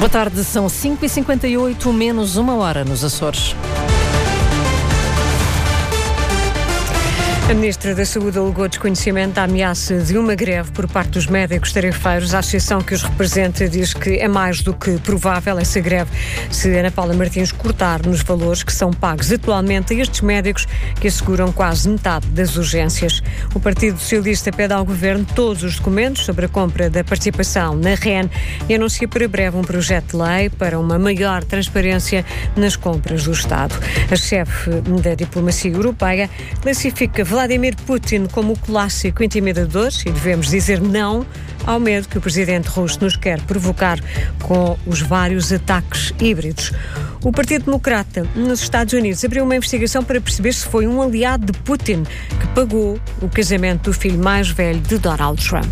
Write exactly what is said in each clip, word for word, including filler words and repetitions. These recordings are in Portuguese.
Boa tarde, são cinco e cinquenta e oito, menos uma hora nos Açores. A Ministra da Saúde alegou desconhecimento da ameaça de uma greve por parte dos médicos tarefeiros. A associação que os representa diz que é mais do que provável essa greve se Ana Paula Martins cortar nos valores que são pagos atualmente a estes médicos que asseguram quase metade das urgências. O Partido Socialista pede ao Governo todos os documentos sobre a compra da participação na R E N e anuncia para breve um projeto de lei para uma maior transparência nas compras do Estado. A chefe da diplomacia europeia classifica Vladimir Putin como o clássico intimidador e devemos dizer não ao medo que o presidente russo nos quer provocar com os vários ataques híbridos. O Partido Democrata nos Estados Unidos abriu uma investigação para perceber se foi um aliado de Putin que pagou o casamento do filho mais velho de Donald Trump.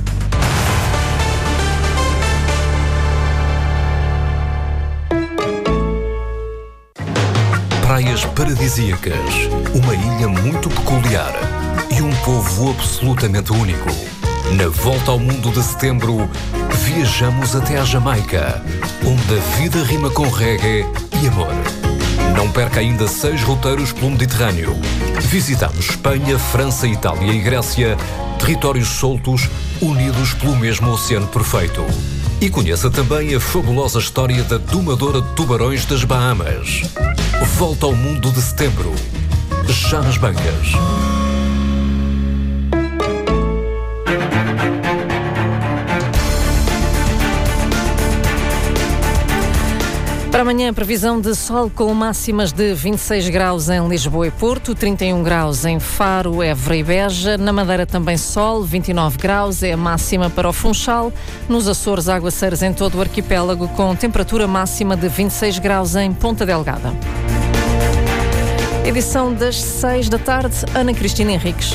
Praias paradisíacas, uma ilha muito peculiar e um povo absolutamente único. Na volta ao mundo de setembro, viajamos até à Jamaica, onde a vida rima com reggae e amor. Não perca ainda seis roteiros pelo Mediterrâneo. Visitamos Espanha, França, Itália e Grécia, territórios soltos, unidos pelo mesmo oceano perfeito. E conheça também a fabulosa história da domadora de tubarões das Bahamas. Volta ao mundo de setembro, já nas bancas. Para amanhã, previsão de sol com máximas de vinte e seis graus em Lisboa e Porto, trinta e um graus em Faro, Évora e Beja. Na Madeira também sol, vinte e nove graus é a máxima para o Funchal. Nos Açores, aguaceiros em todo o arquipélago, com temperatura máxima de vinte e seis graus em Ponta Delgada. Edição das seis da tarde, Ana Cristina Henriques.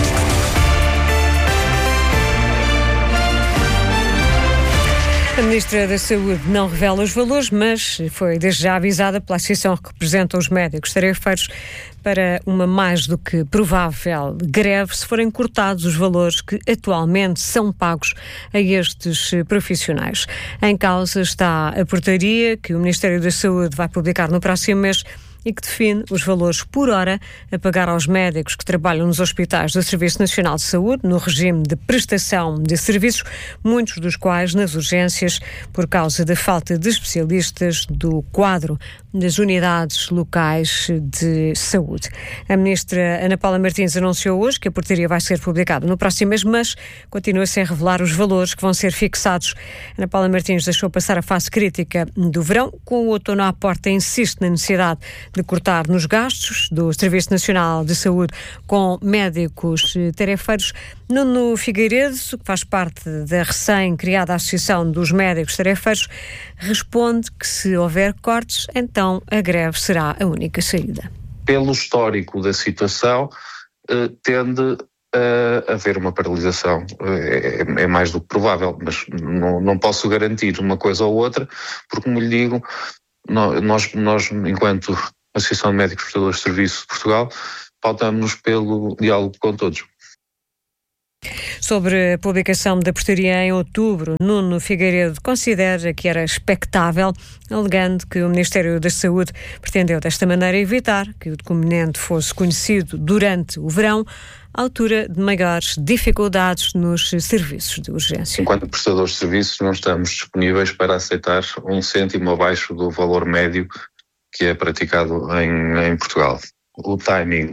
A Ministra da Saúde não revela os valores, mas foi desde já avisada pela associação que representa os médicos tarefeiros para uma mais do que provável greve se forem cortados os valores que atualmente são pagos a estes profissionais. Em causa está a portaria que o Ministério da Saúde vai publicar no próximo mês e que define os valores por hora a pagar aos médicos que trabalham nos hospitais do Serviço Nacional de Saúde, no regime de prestação de serviços, muitos dos quais nas urgências, por causa da falta de especialistas do quadro das unidades locais de saúde. A ministra Ana Paula Martins anunciou hoje que a portaria vai ser publicada no próximo mês, mas continua sem revelar os valores que vão ser fixados. Ana Paula Martins deixou passar a fase crítica do verão. Com o outono à porta, insiste na necessidade de cortar nos gastos do Serviço Nacional de Saúde com médicos tarefeiros. Nuno Figueiredo, que faz parte da recém-criada Associação dos Médicos Tarefeiros, responde que se houver cortes, então a greve será a única saída. Pelo histórico da situação, eh, tende a haver uma paralisação. É, é mais do que provável, mas não, não posso garantir uma coisa ou outra, porque, como lhe digo, nós, nós enquanto Associação de Médicos Prestadores de Serviço de Portugal, pautamos-nos pelo diálogo com todos. Sobre a publicação da portaria em outubro, Nuno Figueiredo considera que era expectável, alegando que o Ministério da Saúde pretendeu desta maneira evitar que o documento fosse conhecido durante o verão, à altura de maiores dificuldades nos serviços de urgência. Enquanto prestadores de serviços, não estamos disponíveis para aceitar um cêntimo abaixo do valor médio que é praticado em, em Portugal. O timing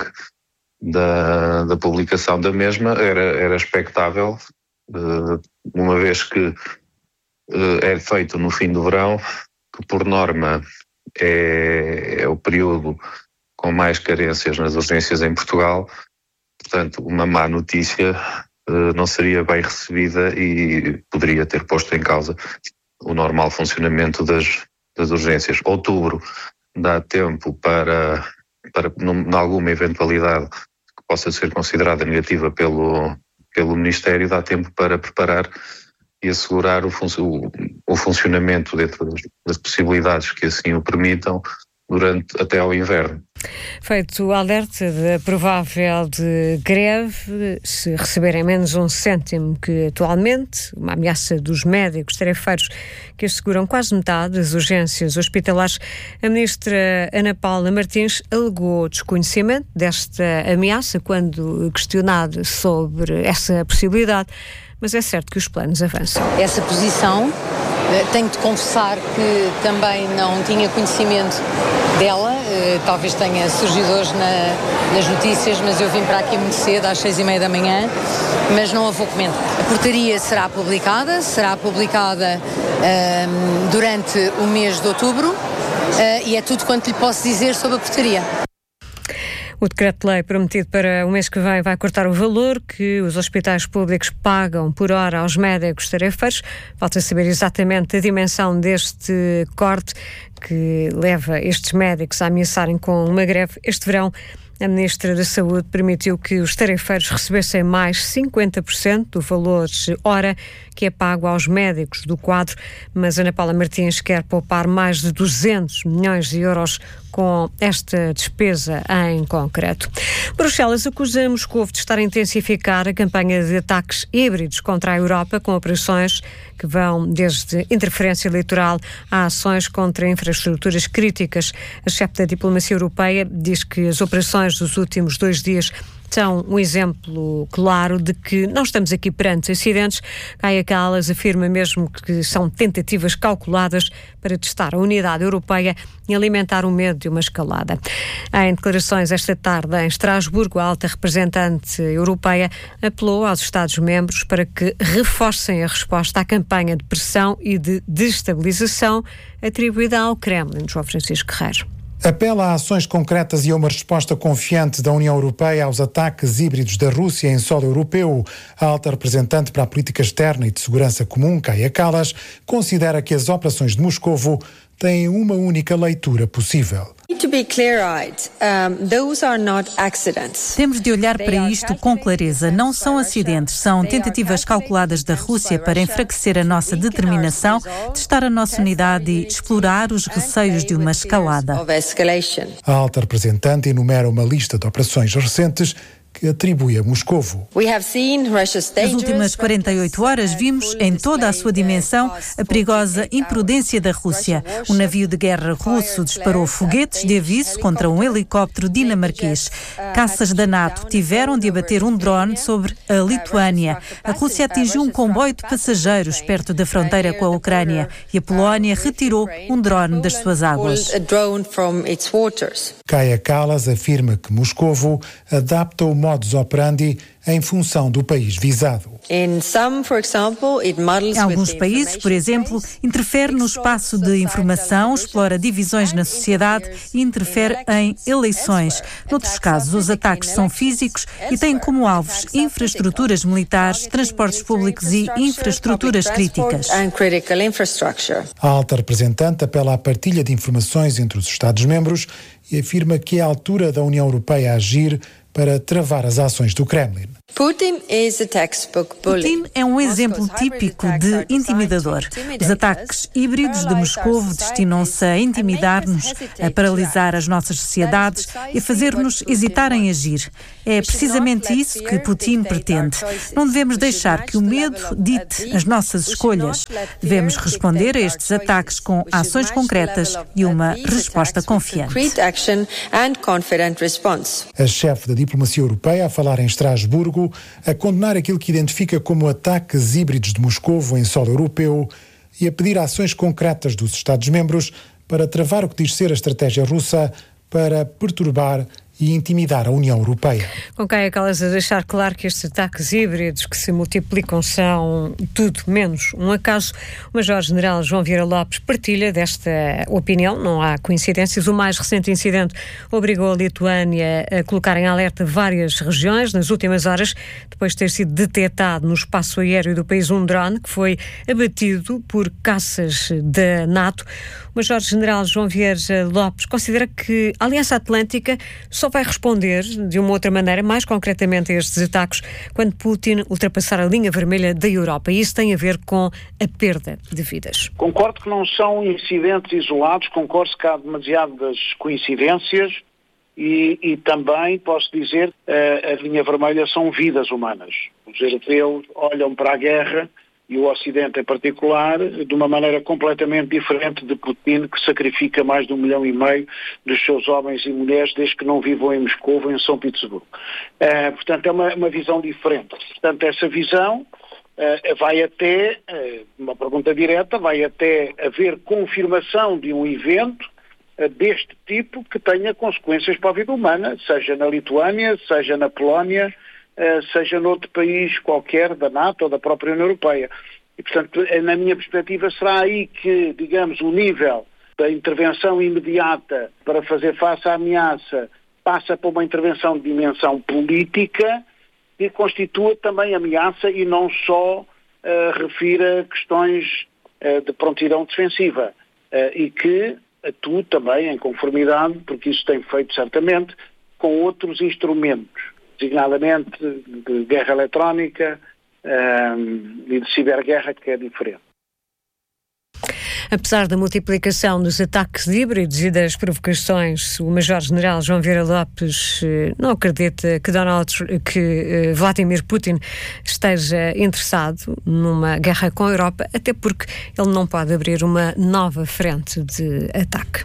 Da, da publicação da mesma era, era expectável, uh, uma vez que uh, é feito no fim do verão, que por norma é, é o período com mais carências nas urgências em Portugal. Portanto, uma má notícia uh, não seria bem recebida e poderia ter posto em causa o normal funcionamento das, das urgências. Outubro dá tempo para, para em alguma eventualidade possa ser considerada negativa pelo, pelo Ministério, dá tempo para preparar e assegurar o, fun- o, o funcionamento dentro das, das possibilidades que assim o permitam durante até ao inverno. Feito o alerta da provável de greve, se receberem menos um cêntimo que atualmente, uma ameaça dos médicos tarefeiros que asseguram quase metade das urgências hospitalares, a ministra Ana Paula Martins alegou desconhecimento desta ameaça quando questionada sobre essa possibilidade, mas é certo que os planos avançam. Essa posição, tenho de confessar que também não tinha conhecimento dela, talvez tenha surgido hoje na, nas notícias, mas eu vim para aqui muito cedo, às seis e meia da manhã, mas não a vou comentar. A portaria será publicada, será publicada um, durante o mês de outubro uh, e é tudo quanto lhe posso dizer sobre a portaria. O decreto-lei prometido para o mês que vem vai cortar o valor que os hospitais públicos pagam por hora aos médicos tarefeiros. Falta saber exatamente a dimensão deste corte que leva estes médicos a ameaçarem com uma greve. Este verão, a Ministra da Saúde permitiu que os tarefeiros recebessem mais cinquenta por cento do valor hora que é pago aos médicos do quadro, mas Ana Paula Martins quer poupar mais de duzentos milhões de euros com esta despesa em concreto. Bruxelas acusa Moscou de estar a intensificar a campanha de ataques híbridos contra a Europa, com operações que vão desde interferência eleitoral a ações contra infraestruturas críticas. A chefe da diplomacia europeia diz que as operações dos últimos dois dias são um exemplo claro de que não estamos aqui perante acidentes. Kaja Kallas afirma mesmo que são tentativas calculadas para testar a unidade europeia e alimentar o medo de uma escalada. Em declarações esta tarde em Estrasburgo, a alta representante europeia apelou aos Estados-membros para que reforcem a resposta à campanha de pressão e de destabilização atribuída ao Kremlin. João Francisco Guerreiro. Apela a ações concretas e a uma resposta confiante da União Europeia aos ataques híbridos da Rússia em solo europeu. A alta representante para a política externa e de segurança comum, Kaja Kallas, considera que as operações de Moscovo têm uma única leitura possível. Temos de olhar para isto com clareza. Não são acidentes, são tentativas calculadas da Rússia para enfraquecer a nossa determinação, testar a nossa unidade e explorar os receios de uma escalada. A alta representante enumera uma lista de operações recentes que atribui a Moscovo. Nas últimas quarenta e oito horas vimos, em toda a sua dimensão, a perigosa imprudência da Rússia. Um navio de guerra russo disparou foguetes de aviso contra um helicóptero dinamarquês. Caças da NATO tiveram de abater um drone sobre a Lituânia. A Rússia atingiu um comboio de passageiros perto da fronteira com a Ucrânia e a Polónia retirou um drone das suas águas. Kaja Kallas afirma que Moscovo adapta o modus operandi em função do país visado. Em alguns países, por exemplo, interfere no espaço de informação, explora divisões na sociedade e interfere em eleições. Noutros casos, os ataques são físicos e têm como alvos infraestruturas militares, transportes públicos e infraestruturas críticas. A alta representante apela à partilha de informações entre os Estados-membros e afirma que é a altura da União Europeia a agir para travar as ações do Kremlin. Putin é um exemplo típico de intimidador. Os ataques híbridos de Moscou destinam-se a intimidar-nos, a paralisar as nossas sociedades e a fazer-nos hesitar em agir. É precisamente isso que Putin pretende. Não devemos deixar que o medo dite as nossas escolhas. Devemos responder a estes ataques com ações concretas e uma resposta confiante. A chefe da diplomacia europeia, a falar em Estrasburgo, a condenar aquilo que identifica como ataques híbridos de Moscovo em solo europeu e a pedir ações concretas dos Estados-membros para travar o que diz ser a estratégia russa para perturbar e intimidar a União Europeia. Com Kaja Kallas a deixar claro que estes ataques híbridos que se multiplicam são tudo menos um acaso. O Major-General João Vieira Lopes partilha desta opinião, não há coincidências. O mais recente incidente obrigou a Lituânia a colocar em alerta várias regiões nas últimas horas, depois de ter sido detectado no espaço aéreo do país um drone que foi abatido por caças da NATO. O Major-General João Vieira Lopes considera que a Aliança Atlântica só vai responder de uma outra maneira, mais concretamente a estes ataques, quando Putin ultrapassar a linha vermelha da Europa. E isso tem a ver com a perda de vidas. Concordo que não são incidentes isolados, concordo que há demasiadas coincidências e, e também posso dizer uh, a linha vermelha são vidas humanas. Os europeus olham para a guerra, e o Ocidente em particular, de uma maneira completamente diferente de Putin, que sacrifica mais de um milhão e meio dos seus homens e mulheres desde que não vivam em Moscou ou em São Petersburgo. Uh, portanto, é uma, uma visão diferente. Portanto, essa visão uh, vai até, uh, uma pergunta direta, vai até haver confirmação de um evento uh, deste tipo que tenha consequências para a vida humana, seja na Lituânia, seja na Polónia, Uh, seja noutro país qualquer da NATO ou da própria União Europeia. E, portanto, na minha perspectiva, será aí que, digamos, o nível da intervenção imediata para fazer face à ameaça passa por uma intervenção de dimensão política que constitua também ameaça e não só uh, refira questões uh, de prontidão defensiva uh, e que atue também em conformidade, porque isso tem feito certamente, com outros instrumentos, designadamente de guerra eletrónica um, e de ciberguerra, que é diferente. Apesar da multiplicação dos ataques híbridos e das provocações, o Major-General João Vieira Lopes não acredita que, Donald, que Vladimir Putin esteja interessado numa guerra com a Europa, até porque ele não pode abrir uma nova frente de ataque.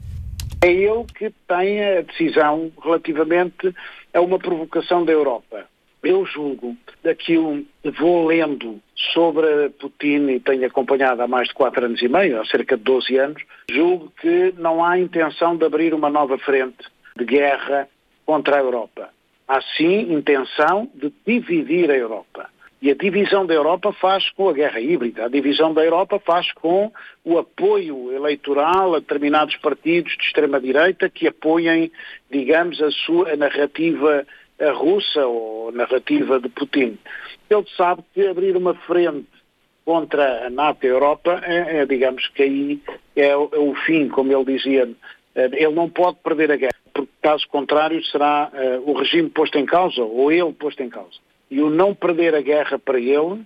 É ele que tem a decisão relativamente a uma provocação da Europa. Eu julgo, daquilo que vou lendo sobre Putin e tenho acompanhado há mais de quatro anos e meio, há cerca de doze anos, julgo que não há intenção de abrir uma nova frente de guerra contra a Europa. Há sim intenção de dividir a Europa. E a divisão da Europa faz com a guerra híbrida. A divisão da Europa faz com o apoio eleitoral a determinados partidos de extrema-direita que apoiem, digamos, a sua a narrativa a russa ou a narrativa de Putin. Ele sabe que abrir uma frente contra a NATO e a Europa é, é digamos que aí é o, é o fim, como ele dizia. Ele não pode perder a guerra, porque caso contrário será uh, o regime posto em causa ou ele posto em causa. E o não perder a guerra para ele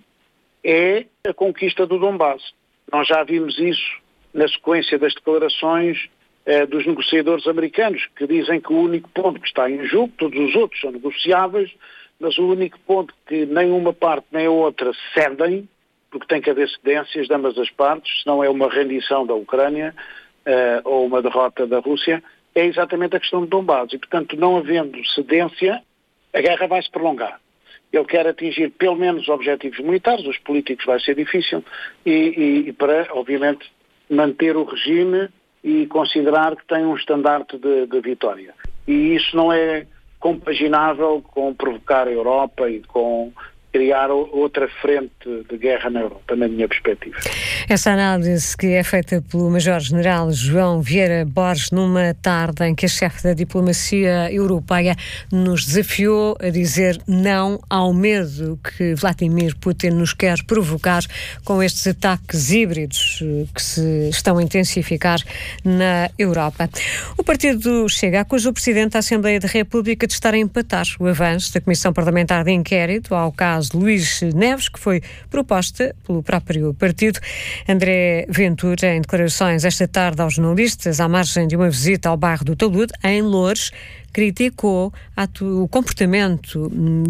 é a conquista do Donbass. Nós já vimos isso na sequência das declarações eh, dos negociadores americanos, que dizem que o único ponto que está em jogo, todos os outros são negociáveis, mas o único ponto que nem uma parte nem a outra cedem, porque tem que haver cedências de ambas as partes, senão é uma rendição da Ucrânia eh, ou uma derrota da Rússia, é exatamente a questão do Donbass. E, portanto, não havendo cedência, a guerra vai se prolongar. Ele quer atingir pelo menos objetivos militares, os políticos vai ser difícil, e, e, e para, obviamente, manter o regime e considerar que tem um estandarte de, de vitória. E isso não é compaginável com provocar a Europa e com criar outra frente de guerra na Europa, na minha perspectiva. Essa análise que é feita pelo Major-General João Vieira Borges numa tarde em que a chefe da diplomacia europeia nos desafiou a dizer não ao medo que Vladimir Putin nos quer provocar com estes ataques híbridos que se estão a intensificar na Europa. O partido Chega acusou o Presidente da Assembleia da República de estar a empatar o avanço da Comissão Parlamentar de Inquérito ao caso de Luís Neves, que foi proposta pelo próprio partido. André Ventura, em declarações esta tarde aos jornalistas, à margem de uma visita ao bairro do Talude, em Loures, criticou o comportamento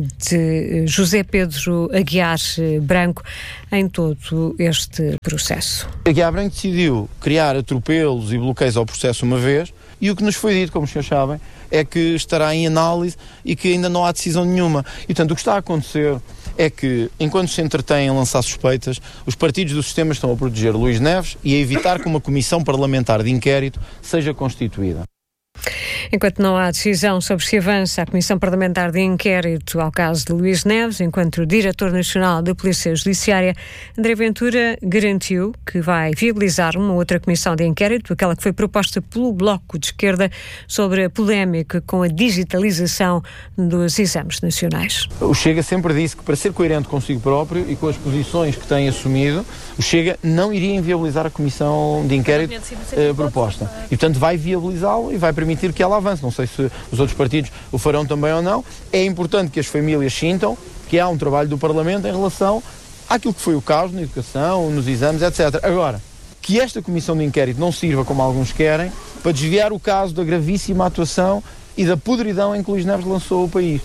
de José Pedro Aguiar Branco em todo este processo. Aguiar Branco decidiu criar atropelos e bloqueios ao processo uma vez, e o que nos foi dito, como os senhores sabem, é que estará em análise e que ainda não há decisão nenhuma. E, portanto, o que está a acontecer é que, enquanto se entretêm a lançar suspeitas, os partidos do sistema estão a proteger Luís Neves e a evitar que uma comissão parlamentar de inquérito seja constituída. Enquanto não há decisão sobre se avança a Comissão Parlamentar de Inquérito ao caso de Luís Neves, enquanto Diretor Nacional da Polícia Judiciária, André Ventura garantiu que vai viabilizar uma outra comissão de inquérito, aquela que foi proposta pelo Bloco de Esquerda, sobre a polémica com a digitalização dos exames nacionais. O Chega sempre disse que, para ser coerente consigo próprio e com as posições que tem assumido, o Chega não iria inviabilizar a comissão de inquérito eh, proposta. E, portanto, vai viabilizá-lo e vai permitir que ela avance. Não sei se os outros partidos o farão também ou não. É importante que as famílias sintam que há um trabalho do Parlamento em relação àquilo que foi o caso na educação, nos exames, etcétera. Agora, que esta comissão de inquérito não sirva, como alguns querem, para desviar o caso da gravíssima atuação e da podridão em que Luís Neves lançou o país.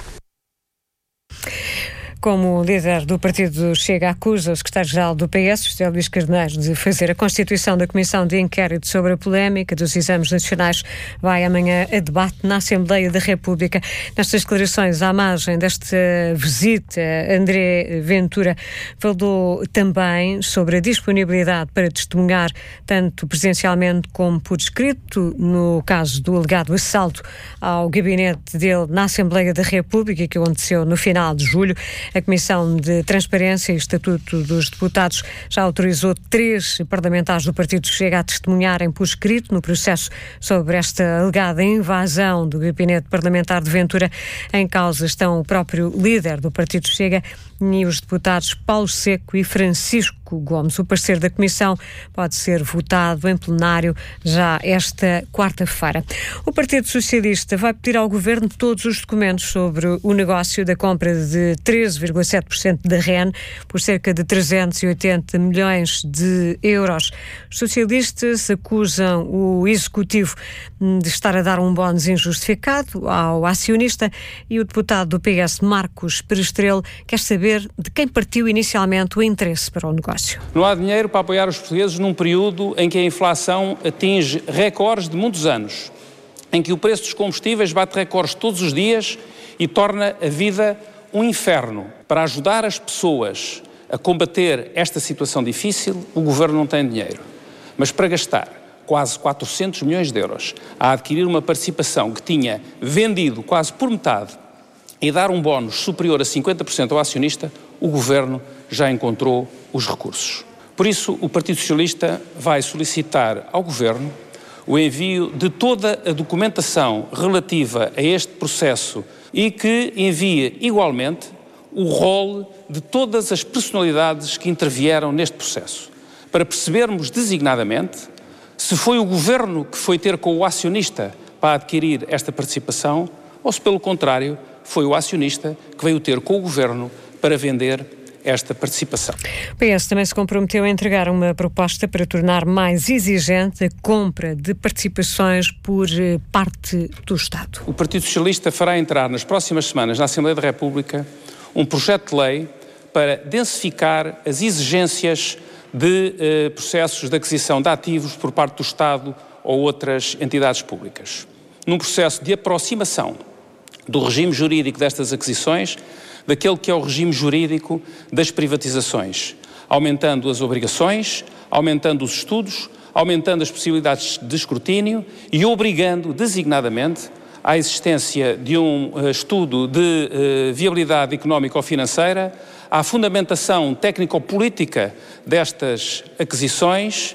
Como líder do partido Chega, acusa o secretário-geral do P S, José Luís Carneiro, de fazer a constituição da Comissão de Inquérito sobre a polémica dos exames nacionais. Vai amanhã a debate na Assembleia da República. Nestas declarações, à margem desta visita, André Ventura falou também sobre a disponibilidade para testemunhar, tanto presencialmente como por escrito, no caso do alegado assalto ao gabinete dele na Assembleia da República, que aconteceu no final de julho. A Comissão de Transparência e Estatuto dos Deputados já autorizou três parlamentares do Partido Chega a testemunharem por escrito no processo sobre esta alegada invasão do gabinete parlamentar de Ventura. Em causa estão o próprio líder do Partido Chega e os deputados Paulo Seco e Francisco Gomes. O parecer da Comissão pode ser votado em plenário já esta quarta-feira. O Partido Socialista vai pedir ao Governo todos os documentos sobre o negócio da compra de treze vírgula sete por cento da R E N por cerca de trezentos e oitenta milhões de euros. Os socialistas acusam o Executivo de estar a dar um bónus injustificado ao acionista e o deputado do P S, Marcos Perestrelo, quer saber de quem partiu inicialmente o interesse para o negócio. Não há dinheiro para apoiar os portugueses num período em que a inflação atinge recordes de muitos anos, em que o preço dos combustíveis bate recordes todos os dias e torna a vida um inferno. Para ajudar as pessoas a combater esta situação difícil, o Governo não tem dinheiro. Mas para gastar quase quatrocentos milhões de euros a adquirir uma participação que tinha vendido quase por metade e dar um bónus superior a cinquenta por cento ao acionista, o Governo já encontrou os recursos. Por isso, o Partido Socialista vai solicitar ao Governo o envio de toda a documentação relativa a este processo e que envie igualmente o rol de todas as personalidades que intervieram neste processo, para percebermos designadamente se foi o Governo que foi ter com o acionista para adquirir esta participação ou se, pelo contrário, foi o acionista que veio ter com o Governo para vender esta participação. O P S também se comprometeu a entregar uma proposta para tornar mais exigente a compra de participações por parte do Estado. O Partido Socialista fará entrar nas próximas semanas na Assembleia da República um projeto de lei para densificar as exigências de eh, processos de aquisição de ativos por parte do Estado ou outras entidades públicas. Num processo de aproximação do regime jurídico destas aquisições daquele que é o regime jurídico das privatizações, aumentando as obrigações, aumentando os estudos, aumentando as possibilidades de escrutínio e obrigando designadamente à existência de um uh, estudo de uh, viabilidade económico-financeira, à fundamentação técnico-política destas aquisições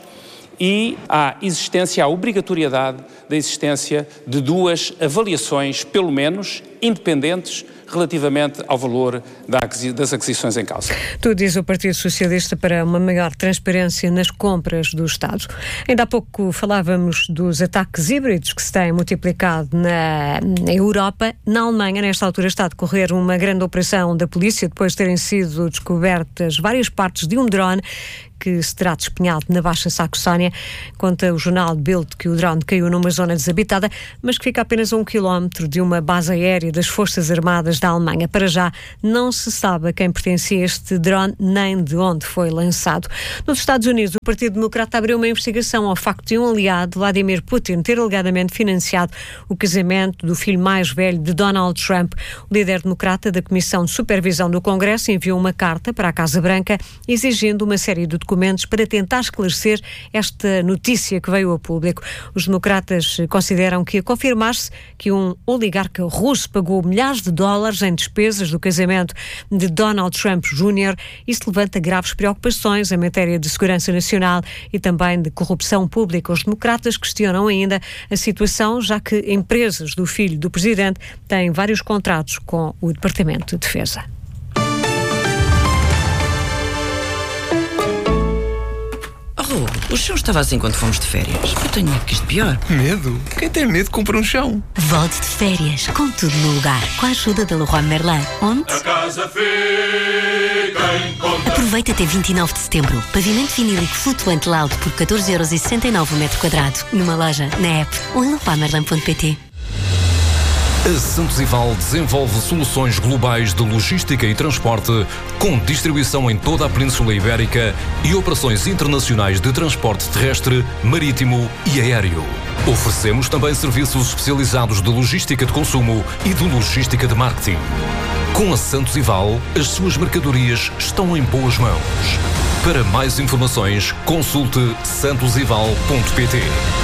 e à existência, à obrigatoriedade da existência de duas avaliações, pelo menos, independentes, relativamente ao valor das aquisições em causa. Tudo diz o Partido Socialista para uma maior transparência nas compras do Estado. Ainda há pouco falávamos dos ataques híbridos que se têm multiplicado na, na Europa. Na Alemanha, nesta altura, está a decorrer uma grande operação da polícia depois de terem sido descobertas várias partes de um drone que se terá despenhado na Baixa Saxónia. Conta o jornal Bild que o drone caiu numa zona desabitada, mas que fica a apenas a um quilómetro de uma base aérea das Forças Armadas da Alemanha. Para já, não se sabe a quem pertencia este drone, nem de onde foi lançado. Nos Estados Unidos, o Partido Democrata abriu uma investigação ao facto de um aliado, Vladimir Putin, ter alegadamente financiado o casamento do filho mais velho de Donald Trump. O líder democrata da Comissão de Supervisão do Congresso enviou uma carta para a Casa Branca exigindo uma série de documentos para tentar esclarecer esta notícia que veio a público. Os democratas consideram que, a confirmar-se que um oligarca russo pagou milhares de dólares em despesas do casamento de Donald Trump Júnior, isso levanta graves preocupações em matéria de segurança nacional e também de corrupção pública. Os democratas questionam ainda a situação, já que empresas do filho do presidente têm vários contratos com o Departamento de Defesa. O chão estava assim quando fomos de férias. Eu tenho medo que isto pior. Medo? Quem tem medo compra um chão. Volte de férias, com tudo no lugar, com a ajuda da Leroy Merlin. Onde? A casa fica em conta. Aproveita até vinte e nove de setembro. Pavimento vinílico flutuante Loud por catorze euros e sessenta e nove o metro quadrado. Numa loja, na app ou em leroy merlin ponto pt. A Santos e Val desenvolve soluções globais de logística e transporte com distribuição em toda a Península Ibérica e operações internacionais de transporte terrestre, marítimo e aéreo. Oferecemos também serviços especializados de logística de consumo e de logística de marketing. Com a Santos e Val, as suas mercadorias estão em boas mãos. Para mais informações, consulte santos e val ponto pt.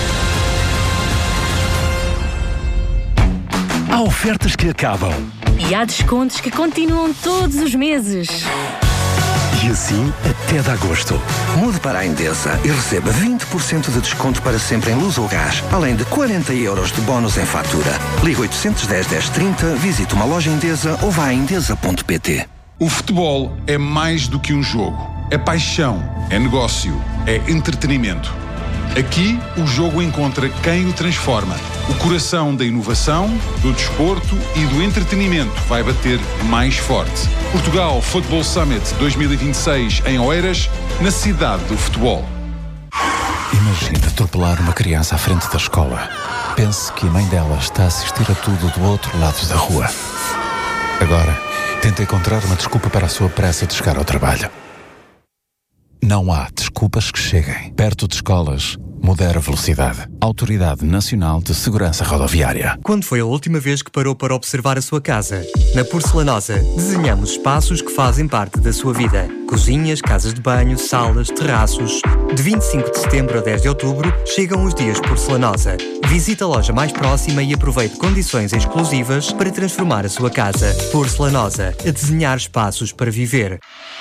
Há ofertas que acabam. E há descontos que continuam todos os meses. E assim até de agosto. Mude para a Endesa e receba vinte por cento de desconto para sempre em luz ou gás, além de quarenta euros de bónus em fatura. Ligue oito um zero, dez, trinta, visite uma loja Endesa ou vá a endesa ponto pt. O futebol é mais do que um jogo. É paixão, é negócio, é entretenimento. Aqui, o jogo encontra quem o transforma. O coração da inovação, do desporto e do entretenimento vai bater mais forte. Portugal Football Summit dois mil e vinte e seis em Oeiras, na cidade do futebol. Imagine atropelar uma criança à frente da escola. Pense que a mãe dela está a assistir a tudo do outro lado da rua. Agora, tente encontrar uma desculpa para a sua pressa de chegar ao trabalho. Não há desculpas que cheguem. Perto de escolas, modera a velocidade. Autoridade Nacional de Segurança Rodoviária. Quando foi a última vez que parou para observar a sua casa? Na Porcelanosa, desenhamos espaços que fazem parte da sua vida. Cozinhas, casas de banho, salas, terraços. De vinte e cinco de setembro a dez de outubro, chegam os dias Porcelanosa. Visite a loja mais próxima e aproveite condições exclusivas para transformar a sua casa. Porcelanosa, a desenhar espaços para viver.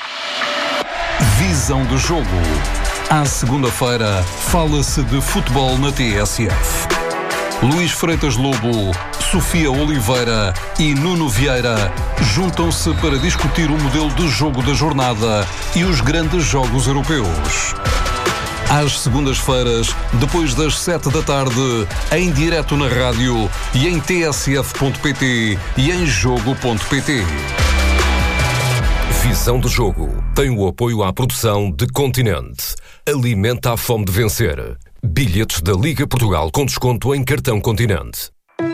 Visão do jogo. À segunda-feira, fala-se de futebol na T S F. Luís Freitas Lobo, Sofia Oliveira e Nuno Vieira juntam-se para discutir o modelo de jogo da jornada e os grandes jogos europeus. Às segundas-feiras, depois das sete da tarde, em direto na rádio e em t s f ponto p t e em jogo ponto p t. Visão do jogo tem o apoio à produção de Continente. Alimenta a fome de vencer. Bilhetes da Liga Portugal com desconto em cartão Continente.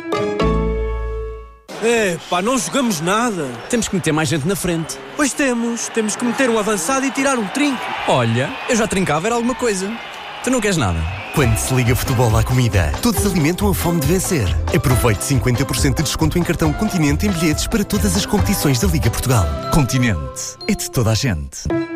É, pá, não jogamos nada. Temos que meter mais gente na frente. Pois temos. Temos que meter um avançado e tirar um trinco. Olha, eu já trincava, era alguma coisa. Tu não queres nada? Quando se liga futebol à comida, todos alimentam a fome de vencer. Aproveite cinquenta por cento de desconto em cartão Continente em bilhetes para todas as competições da Liga Portugal. Continente. É de toda a gente.